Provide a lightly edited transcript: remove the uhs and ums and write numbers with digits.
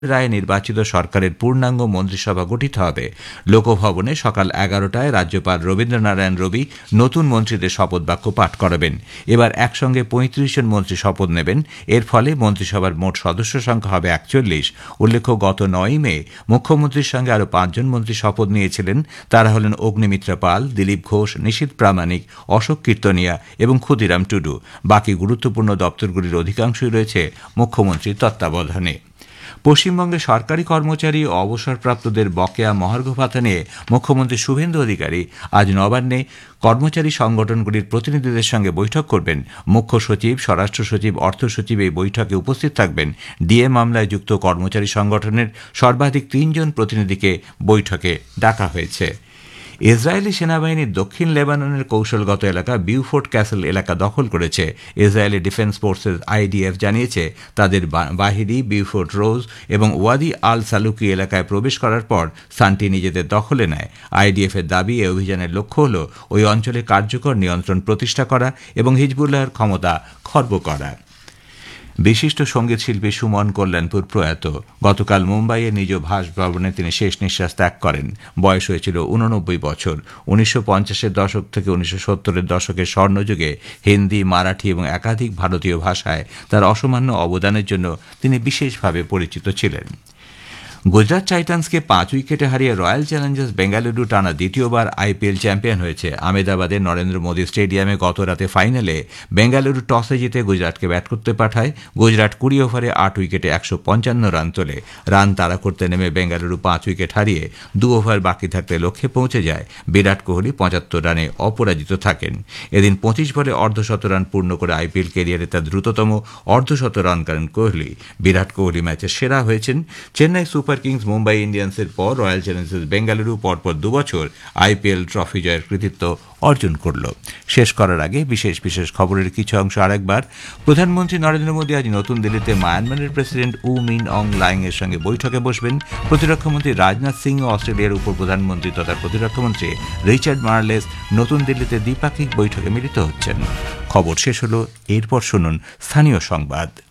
রায়ে নির্বাচিত সরকারের পূর্ণাঙ্গ মন্ত্রিসভা গঠিত হবে। লোকভবনে সকাল 11টায় রাজ্যপাল রবীন্দ্রনারায়ণ রবি নতুন মন্ত্রীদের শপথ বাক্য পাঠ করাবেন। এবার একসঙ্গে 35 জন মন্ত্রী শপথ নেবেন। এর ফলে মন্ত্রিসভার মোট সদস্য সংখ্যা হবে 41। উল্লেখ্য, গত 9 মে মুখ্যমন্ত্রীর সঙ্গে আরও 5 জন মন্ত্রী শপথ নিয়েছিলেন। তারা হলেন অগ্নিমিত্রা পাল, দিলীপ ঘোষ, নিশীথ প্রামাণিক, অশোক কীর্তনিয়া এবং ক্ষুদিরাম টুডু। বাকি গুরুত্বপূর্ণ দপ্তরগুলির অধিকাংশই রয়েছে মুখ্যমন্ত্রীর তত্ত্বাবধানে। পশ্চিমবঙ্গে সরকারি কর্মচারী ও অবসরপ্রাপ্তদের বকেয়া মহার্ঘ ভাতা নিয়ে মুখ্যমন্ত্রী শুভেন্দু অধিকারী আজ নবান্নে কর্মচারী সংগঠনগুলির প্রতিনিধিদের সঙ্গে বৈঠক করবেন। মুখ্য সচিব, স্বরাষ্ট্র সচিব, অর্থ সচিব এই বৈঠকে উপস্থিত থাকবেন। ডিএ মামলায় যুক্ত কর্মচারী সংগঠনের সর্বাধিক 3 জন প্রতিনিধিকে বৈঠকে ডাকা হয়েছে। ইসরায়েলি সেনাবাহিনী দক্ষিণ লেবাননের কৌশলগত এলাকা বিউফোর্ট ক্যাসেল এলাকা দখল করেছে। ইসরায়েলি ডিফেন্স ফোর্সেস আইডিএফ জানিয়েছে, তাদের বাহিনী বিউফোর্ট রোজ এবং ওয়াদি আল সালুকি এলাকায় প্রবেশ করার পর স্থানটি নিজেদের দখলে নেয়। আইডিএফের দাবি, এই অভিযানের লক্ষ্য হল ওই অঞ্চলে কার্যকর নিয়ন্ত্রণ প্রতিষ্ঠা করা এবং হিজবুল্লাহর ক্ষমতা খর্ব করা। বিশিষ্ট সঙ্গীত শিল্পী সুমন কল্যাণপুর প্রয়াত। গতকাল মুম্বাইয়ের নিজ বাসভবনে তিনি শেষ নিঃশ্বাস ত্যাগ করেন। বয়স হয়েছিল 89 বছর। 1950-এর দশক থেকে 1970-এর দশকের স্বর্ণযুগে হিন্দি, মারাঠি এবং একাধিক ভারতীয় ভাষায় তার অসামান্য অবদানের জন্য তিনি বিশেষভাবে পরিচিত ছিলেন। গুজরাট টাইটান্সকে 5 উইকেটে হারিয়ে রয়্যাল চ্যালেঞ্জার্স বেঙ্গালুরু টানা দ্বিতীয়বার আইপিএল চ্যাম্পিয়ন হয়েছে। আহমেদাবাদের নরেন্দ্র মোদী স্টেডিয়ামে গত রাতে ফাইনালে বেঙ্গালুরু টসে জিতে গুজরাটকে ব্যাট করতে পাঠায়। গুজরাট 20 ওভারে 8 উইকেটে 155 রান তোলে। রান তাড়া করতে নেমে বেঙ্গালুরু 5 উইকেট হারিয়ে 2 ওভার বাকি থাকতে লক্ষ্যে পৌঁছে যায়। বিরাট কোহলি 75 রানে অপরাজিত থাকেন। এদিন 25 বলে অর্ধশত রান পূর্ণ করে আইপিএল ক্যারিয়ারে তার দ্রুততম অর্ধশত রান করেন কোহলি। বিরাট কোহলি ম্যাচের সেরা হয়েছেন। চেন্নাই সুপার কিংস, মুম্বাই ইন্ডিয়ান্সের পর রয়্যাল চ্যালেঞ্জার্স বেঙ্গালুরু পরপর 2 বছর আইপিএল ট্রফি জয়ের কৃতিত্ব অর্জন করল। শেষ করার আগে বিশেষ বিশেষ খবরের কিছু অংশ আরেকবার। প্রধানমন্ত্রী নরেন্দ্র মোদী আজ নতুন দিল্লিতে মায়ানমারের প্রেসিডেন্ট উ মিন অং লাইং এর সঙ্গে বৈঠকে বসবেন। প্রতিরক্ষামন্ত্রী রাজনাথ সিং ও অস্ট্রেলিয়ার উপপ্রধানমন্ত্রী তথা প্রতিরক্ষামন্ত্রী রিচার্ড মার্লেস নতুন দিল্লিতে দ্বিপাক্ষিক বৈঠকে মিলিত হচ্ছেন। খবর শেষ হল। এরপর শুনুন স্থানীয় সংবাদ।